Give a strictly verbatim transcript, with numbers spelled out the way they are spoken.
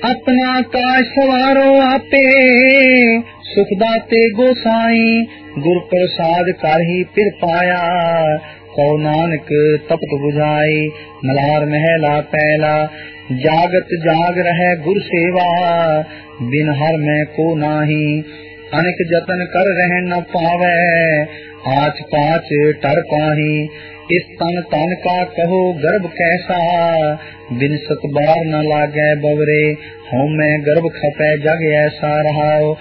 अपना काज सवारो आपे, सुख दाते गोसाई, गुर प्रसाद करही फिर पाया, कौ नानक तपत बुझाई। मलार महला पहला, जागत जाग रहे गुर सेवा, बिन हर में को नाही, अनेक जतन कर रह न पावे, आच पाच टर पाही। इस तन तन का कहो गर्भ कैसा, बिन सत बार न लागे बवरे, हों मैं गर्भ खपे जग ऐसा रहाओ।